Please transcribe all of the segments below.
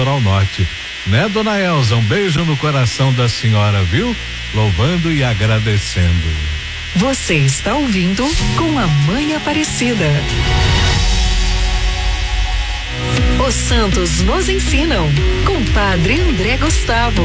Litoral Norte. Né, dona Elza? Um beijo no coração da senhora, viu? Louvando e agradecendo. Você está ouvindo Com a Mãe Aparecida. Os santos nos ensinam, com Padre André Gustavo.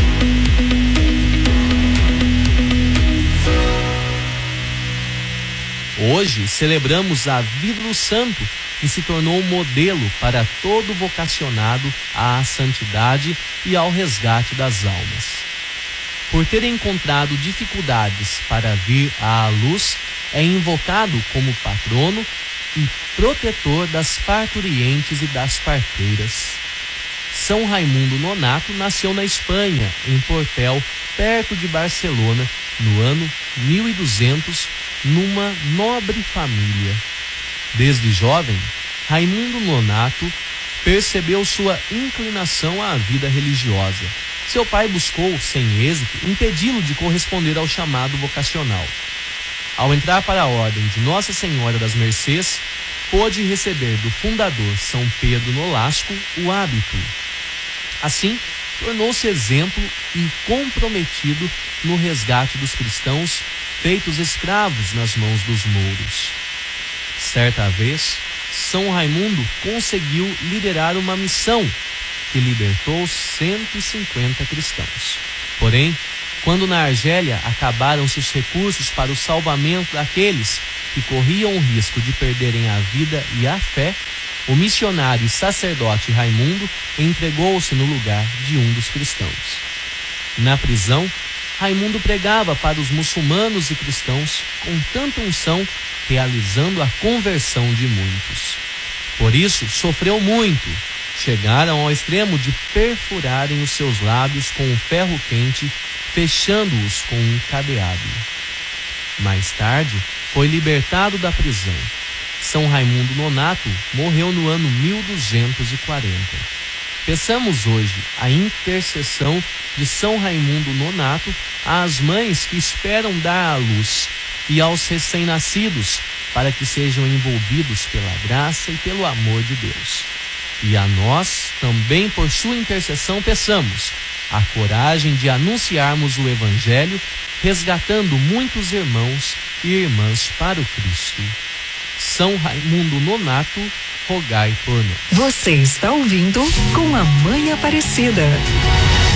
Hoje celebramos a vida do santo, que se tornou um modelo para todo vocacionado à santidade e ao resgate das almas. Por ter encontrado dificuldades para vir à luz, é invocado como patrono e protetor das parturientes e das parteiras. São Raimundo Nonato nasceu na Espanha, em Portel, perto de Barcelona, no ano 1200, numa nobre família. Desde jovem, Raimundo Nonato percebeu sua inclinação à vida religiosa. Seu pai buscou, sem êxito, impedi-lo de corresponder ao chamado vocacional. Ao entrar para a ordem de Nossa Senhora das Mercês, pôde receber do fundador São Pedro Nolasco o hábito. Assim, tornou-se exemplo e comprometido no resgate dos cristãos feitos escravos nas mãos dos mouros. Certa vez, São Raimundo conseguiu liderar uma missão que libertou 150 cristãos. Porém, quando na Argélia acabaram-se os recursos para o salvamento daqueles que corriam o risco de perderem a vida e a fé, o missionário e sacerdote Raimundo entregou-se no lugar de um dos cristãos. Na prisão, Raimundo pregava para os muçulmanos e cristãos com tanta unção, realizando a conversão de muitos. Por isso, sofreu muito. Chegaram ao extremo de perfurarem os seus lábios com um ferro quente, fechando-os com um cadeado. Mais tarde, foi libertado da prisão. São Raimundo Nonato morreu no ano 1240. Peçamos hoje a intercessão de São Raimundo Nonato às mães que esperam dar à luz e aos recém-nascidos, para que sejam envolvidos pela graça e pelo amor de Deus. E a nós, também por sua intercessão, peçamos a coragem de anunciarmos o Evangelho, resgatando muitos irmãos e irmãs para o Cristo. São Raimundo Nonato, rogai por nós. Você está ouvindo Com a Mãe Aparecida.